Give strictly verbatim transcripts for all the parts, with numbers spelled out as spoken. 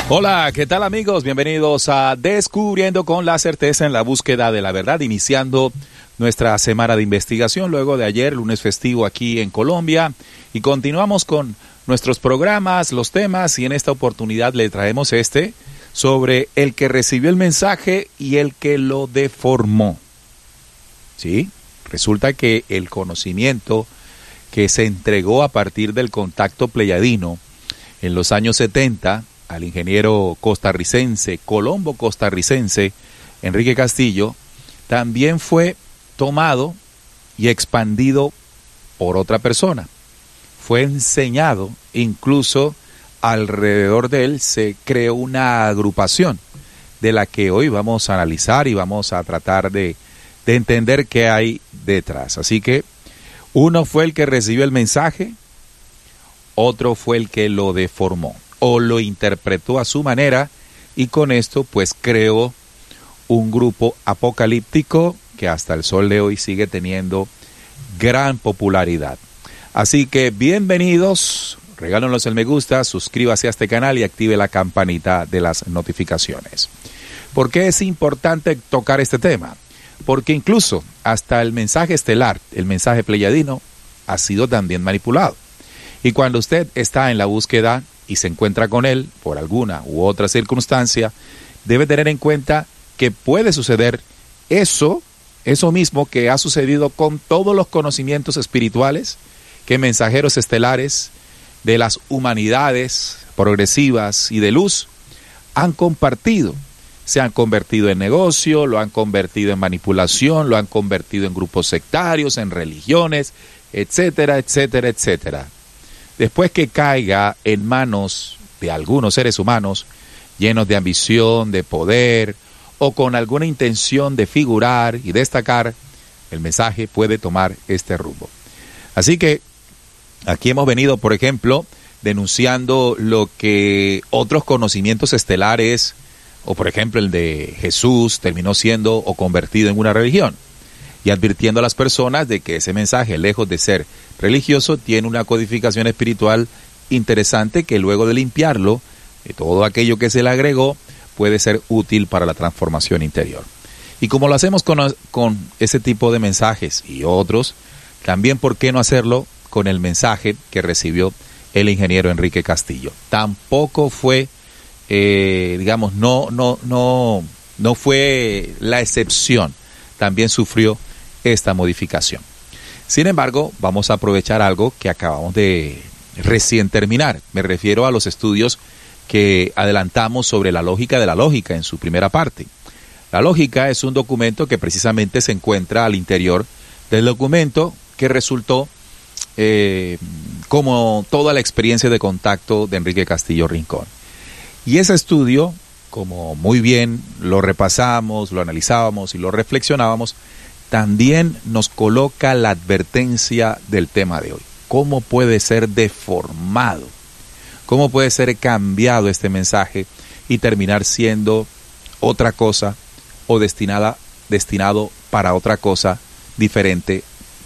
Hola, ¿qué tal amigos? Bienvenidos a Descubriendo con la Certeza en la búsqueda de la verdad, iniciando nuestra semana de investigación luego de ayer, lunes festivo aquí en Colombia, y continuamos con nuestros programas, los temas, y en esta oportunidad le traemos este sobre el que recibió el mensaje y el que lo deformó. ¿Sí? Resulta que el conocimiento que se entregó a partir del contacto pleyadino en los años setenta al ingeniero costarricense, colombo costarricense, Enrique Castillo, también fue tomado y expandido por otra persona. Fue enseñado, incluso alrededor de él se creó una agrupación de la que hoy vamos a analizar y vamos a tratar de, de entender qué hay detrás. Así que uno fue el que recibió el mensaje, otro fue el que lo deformó o lo interpretó a su manera, y con esto pues creó un grupo apocalíptico que hasta el sol de hoy sigue teniendo gran popularidad. Así que bienvenidos, regálenos el me gusta, suscríbase a este canal y active la campanita de las notificaciones. ¿Por qué es importante tocar este tema? Porque incluso hasta el mensaje estelar, el mensaje pleyadino, ha sido también manipulado. Y cuando usted está en la búsqueda y se encuentra con él por alguna u otra circunstancia, debe tener en cuenta que puede suceder eso, eso mismo que ha sucedido con todos los conocimientos espirituales que mensajeros estelares de las humanidades progresivas y de luz han compartido. Se han convertido en negocio, lo han convertido en manipulación, lo han convertido en grupos sectarios, en religiones, etcétera, etcétera, etcétera. Después que caiga en manos de algunos seres humanos llenos de ambición, de poder o con alguna intención de figurar y destacar, el mensaje puede tomar este rumbo. Así que aquí hemos venido, por ejemplo, denunciando lo que otros conocimientos estelares, o por ejemplo el de Jesús, terminó siendo o convertido en una religión, y advirtiendo a las personas de que ese mensaje, lejos de ser religioso, tiene una codificación espiritual interesante que luego de limpiarlo, de todo aquello que se le agregó, puede ser útil para la transformación interior. Y como lo hacemos con, con ese tipo de mensajes y otros, también ¿por qué no hacerlo con el mensaje que recibió el ingeniero Enrique Castillo? Tampoco fue, eh, digamos, no, no, no, no fue la excepción. También sufrió esta modificación. Sin embargo, vamos a aprovechar algo que acabamos de recién terminar. Me refiero a los estudios que adelantamos sobre la lógica de la lógica en su primera parte. La lógica es un documento que precisamente se encuentra al interior del documento que resultó eh, como toda la experiencia de contacto de Enrique Castillo Rincón. Y ese estudio, como muy bien lo repasamos, lo analizábamos y lo reflexionábamos, también nos coloca la advertencia del tema de hoy. ¿Cómo puede ser deformado? ¿Cómo puede ser cambiado este mensaje y terminar siendo otra cosa o destinada, destinado para otra cosa diferente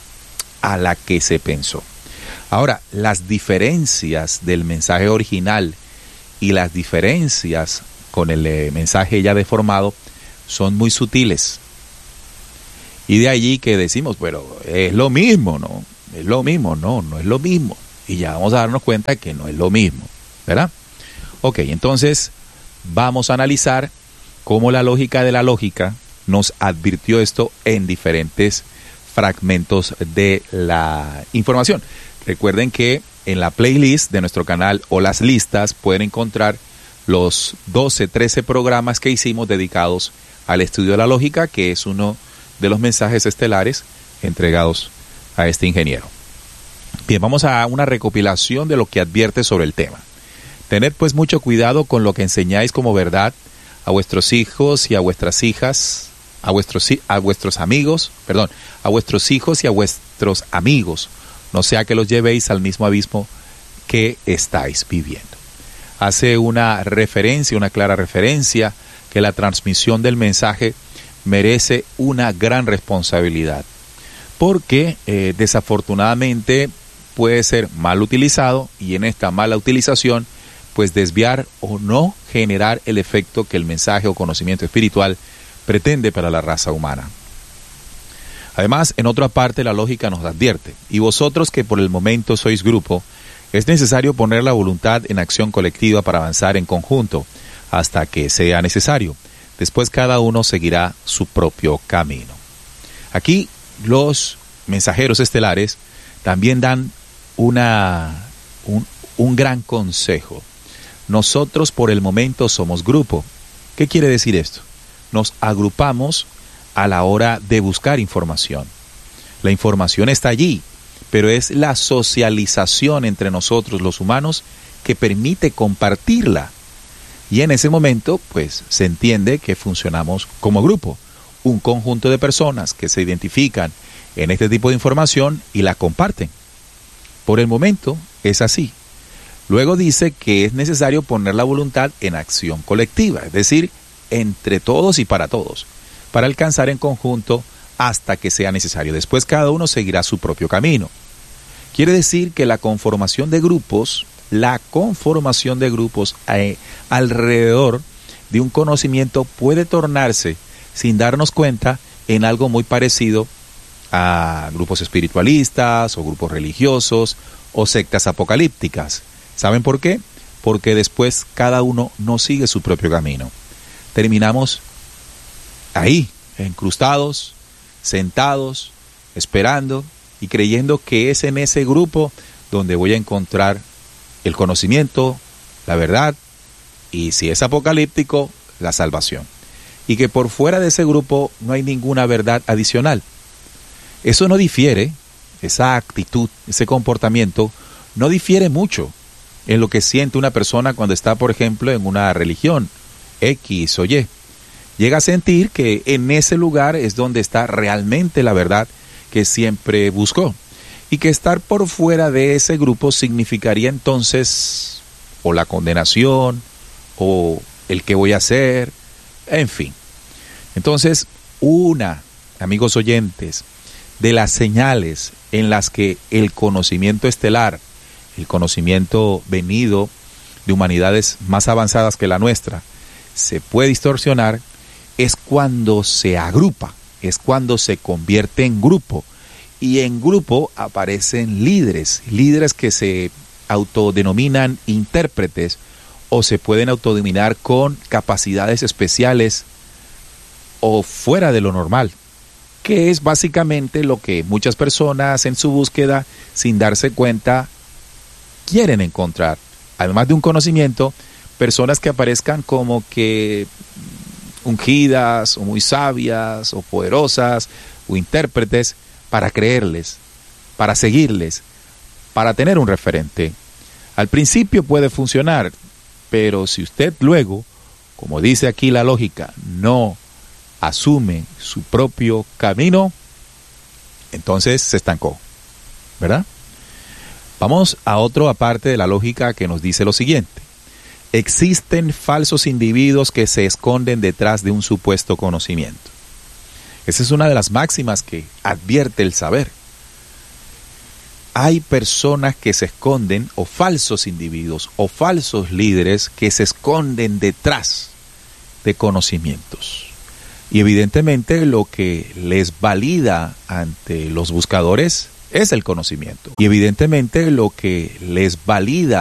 a la que se pensó? Ahora, las diferencias del mensaje original y las diferencias con el eh, mensaje ya deformado son muy sutiles. Y de allí que decimos, pero es lo mismo, ¿no? Es lo mismo, no, no es lo mismo. Y ya vamos a darnos cuenta que no es lo mismo, ¿verdad? Ok, entonces vamos a analizar cómo la lógica de la lógica nos advirtió esto en diferentes fragmentos de la información. Recuerden que en la playlist de nuestro canal o las listas pueden encontrar los doce, trece programas que hicimos dedicados al estudio de la lógica, que es uno de los mensajes estelares entregados a este ingeniero. Bien, vamos a una recopilación de lo que advierte sobre el tema. Tened pues mucho cuidado con lo que enseñáis como verdad a vuestros hijos y a vuestras hijas, a vuestros, a vuestros amigos, perdón, a vuestros hijos y a vuestros amigos, no sea que los llevéis al mismo abismo que estáis viviendo. Hace una referencia, una clara referencia, que la transmisión del mensaje merece una gran responsabilidad, porque eh, desafortunadamente puede ser mal utilizado, y en esta mala utilización pues desviar o no generar el efecto que el mensaje o conocimiento espiritual pretende para la raza humana. Además, en otra parte la lógica nos advierte: y vosotros que por el momento sois grupo, es necesario poner la voluntad en acción colectiva para avanzar en conjunto, hasta que sea necesario. Después cada uno seguirá su propio camino. Aquí los mensajeros estelares también dan una, un, un gran consejo. Nosotros por el momento somos grupo. ¿Qué quiere decir esto? Nos agrupamos a la hora de buscar información. La información está allí, pero es la socialización entre nosotros los humanos que permite compartirla. Y en ese momento, pues, se entiende que funcionamos como grupo, un conjunto de personas que se identifican en este tipo de información y la comparten. Por el momento es así. Luego dice que es necesario poner la voluntad en acción colectiva, es decir, entre todos y para todos, para alcanzar en conjunto hasta que sea necesario. Después cada uno seguirá su propio camino. Quiere decir que la conformación de grupos, la conformación de grupos eh, alrededor de un conocimiento puede tornarse, sin darnos cuenta, en algo muy parecido a grupos espiritualistas o grupos religiosos o sectas apocalípticas. ¿Saben por qué? Porque después cada uno no sigue su propio camino. Terminamos ahí, encrustados, sentados, esperando y creyendo que es en ese grupo donde voy a encontrar el conocimiento, la verdad y, si es apocalíptico, la salvación. Y que por fuera de ese grupo no hay ninguna verdad adicional. Eso no difiere, esa actitud, ese comportamiento, no difiere mucho en lo que siente una persona cuando está, por ejemplo, en una religión X o Y. Llega a sentir que en ese lugar es donde está realmente la verdad que siempre buscó. Y que estar por fuera de ese grupo significaría entonces o la condenación o el que voy a hacer, en fin. Entonces, una, amigos oyentes, de las señales en las que el conocimiento estelar, el conocimiento venido de humanidades más avanzadas que la nuestra, se puede distorsionar, es cuando se agrupa, es cuando se convierte en grupo. Y en grupo aparecen líderes, líderes que se autodenominan intérpretes o se pueden autodenominar con capacidades especiales o fuera de lo normal, que es básicamente lo que muchas personas en su búsqueda, sin darse cuenta, quieren encontrar. Además de un conocimiento, personas que aparezcan como que ungidas o muy sabias o poderosas o intérpretes para creerles, para seguirles, para tener un referente. Al principio puede funcionar, pero si usted luego, como dice aquí la lógica, no asume su propio camino, entonces se estancó, ¿verdad? Vamos a otro aparte de la lógica que nos dice lo siguiente: existen falsos individuos que se esconden detrás de un supuesto conocimiento. Esa es una de las máximas que advierte el saber. Hay personas que se esconden, o falsos individuos, o falsos líderes que se esconden detrás de conocimientos. Y evidentemente lo que les valida ante los buscadores es el conocimiento. Y evidentemente lo que les valida